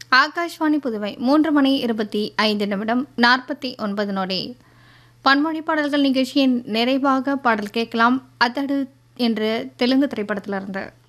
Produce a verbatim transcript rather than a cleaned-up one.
ஆகாஷ்வாணி புதுவை மூன்று மணி இருபத்தி ஐந்து நிமிடம் நாற்பத்தி ஒன்பது நொடி. பன்மொழி பாடல்கள் நிகழ்ச்சியின் நிறைவாக பாடல் கேட்கலாம். அதடு என்று தெலுங்கு திரைப்படத்திலிருந்து.